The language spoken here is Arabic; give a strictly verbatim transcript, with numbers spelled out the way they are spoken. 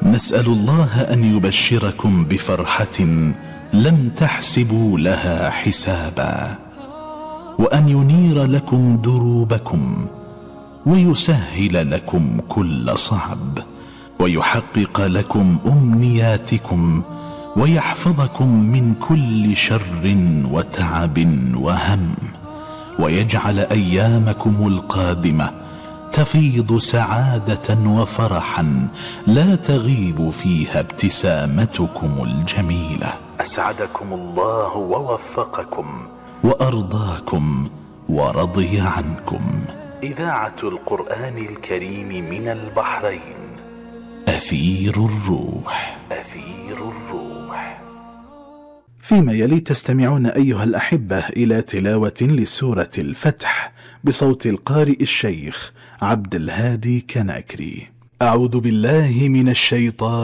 نسأل الله أن يبشركم بفرحة لم تحسبوا لها حسابا، وأن ينير لكم دروبكم ويسهل لكم كل صعب، ويحقق لكم أمنياتكم، ويحفظكم من كل شر وتعب وهم، ويجعل أيامكم القادمة تفيض سعادة وفرحا لا تغيب فيها ابتسامتكم الجميلة. أسعدكم الله ووفقكم وأرضاكم ورضي عنكم. إذاعة القرآن الكريم من البحرين، أثير الروح. أثير الروح. فيما يلي تستمعون أيها الأحبة إلى تلاوة لسورة الفتح بصوت القارئ الشيخ عبد الهادي كناكري. أعوذ بالله من الشيطان